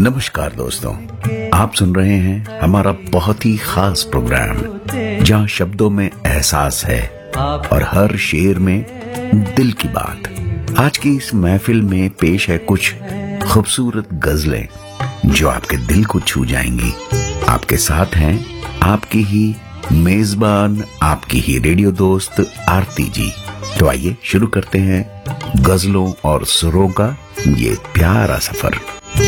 नमस्कार दोस्तों, आप सुन रहे हैं हमारा बहुत ही खास प्रोग्राम जहां शब्दों में एहसास है और हर शेर में दिल की बात। आज की इस महफिल में पेश है कुछ खूबसूरत गजलें जो आपके दिल को छू जाएंगी। आपके साथ हैं आपकी ही मेजबान, आपकी ही रेडियो दोस्त आरती जी। तो आइए शुरू करते हैं गजलों और सुरों का ये प्यारा सफर।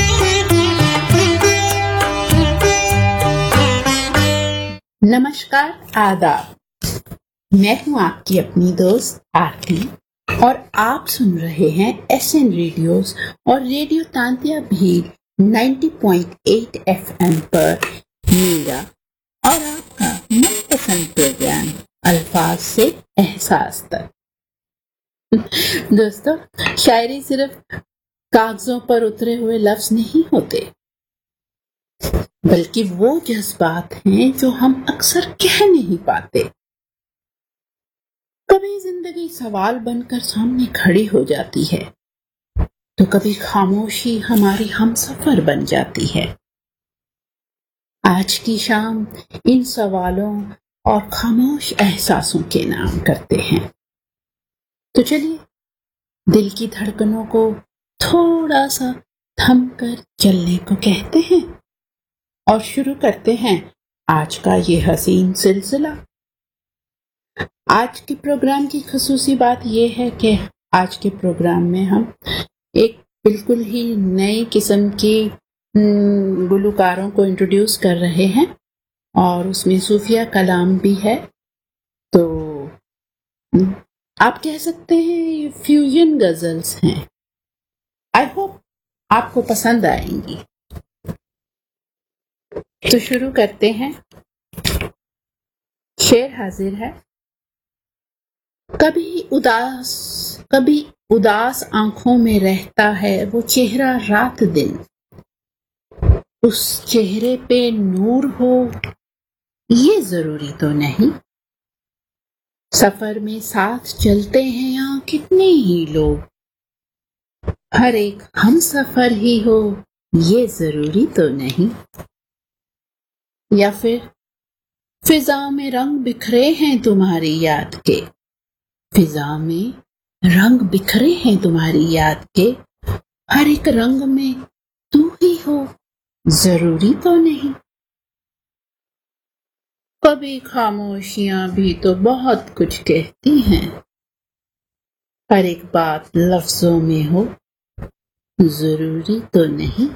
नमस्कार, आदाब। मैं हूं आपकी अपनी दोस्त आरती और आप सुन रहे हैं एसएन रेडियोस और रेडियो तांत्या भीड़ 90.8 एफएम पर मेरा और आपका मनपसंद प्रोग्राम अल्फाज से एहसास तक। दोस्तों, शायरी सिर्फ कागजों पर उतरे हुए लफ्ज नहीं होते, बल्कि वो जज्बात हैं जो हम अक्सर कह नहीं पाते। कभी जिंदगी सवाल बनकर सामने खड़ी हो जाती है, तो कभी खामोशी हमारी हमसफर बन जाती है। आज की शाम इन सवालों और खामोश एहसासों के नाम करते हैं। तो चलिए दिल की धड़कनों को थोड़ा सा थम कर चलने को कहते हैं और शुरू करते हैं आज का ये हसीन सिलसिला। आज के प्रोग्राम की खसूसी बात यह है कि आज के प्रोग्राम में हम एक बिल्कुल ही नई किस्म की गुलकारों को इंट्रोड्यूस कर रहे हैं और उसमें सूफिया कलाम भी है। तो आप कह सकते हैं ये फ्यूजन गजल्स हैं। आई होप आपको पसंद आएंगी। तो शुरू करते हैं। शेर हाजिर है। कभी उदास आंखों में रहता है वो चेहरा रात दिन। उस चेहरे पे नूर हो ये जरूरी तो नहीं। सफर में साथ चलते हैं यहाँ कितने ही लोग, हर एक हम सफर ही हो ये जरूरी तो नहीं। या फिर फिजा में रंग बिखरे हैं तुम्हारी याद के, फिजा में रंग बिखरे हैं तुम्हारी याद के, हर एक रंग में तू ही हो जरूरी तो नहीं। कभी खामोशियां भी तो बहुत कुछ कहती हैं, हर एक बात लफ्जों में हो जरूरी तो नहीं।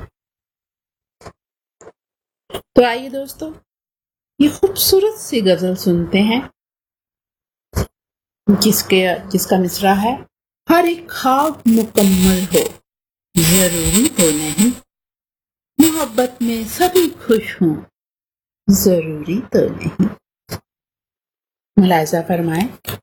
तो आइए दोस्तों ये खूबसूरत सी गजल सुनते हैं जिसका मिसरा है, हर एक ख्वाब मुकम्मल हो जरूरी तो नहीं, मोहब्बत में सभी खुश हों जरूरी तो नहीं। मुलाहिजा फरमाएं।